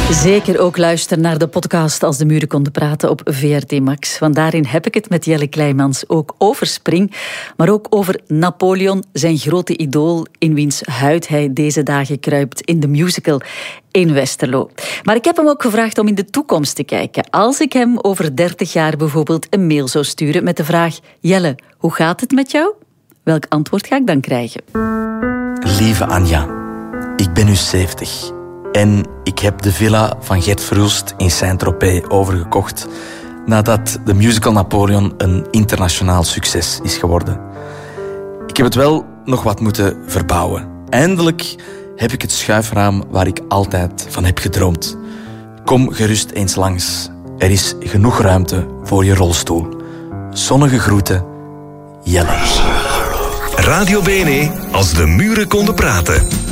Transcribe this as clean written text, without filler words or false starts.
Zeker ook luisteren naar de podcast Als de muren konden praten op VRT Max. Want daarin heb ik het met Jelle Kleijmans ook over Spring, maar ook over Napoleon, zijn grote idool, in wiens huid hij deze dagen kruipt in de musical in Westerlo. Maar ik heb hem ook gevraagd om in de toekomst te kijken. Als ik hem over 30 jaar bijvoorbeeld een mail zou sturen met de vraag: Jelle, hoe gaat het met jou? Welk antwoord ga ik dan krijgen? Lieve Anja, ik ben nu 70 en ik heb de villa van Gert Verhulst in Saint-Tropez overgekocht nadat de musical Napoleon een internationaal succes is geworden. Ik heb het wel nog wat moeten verbouwen. Eindelijk heb ik het schuifraam waar ik altijd van heb gedroomd. Kom gerust eens langs. Er is genoeg ruimte voor je rolstoel. Zonnige groeten, Jelle. Radio BNE, als de muren konden praten.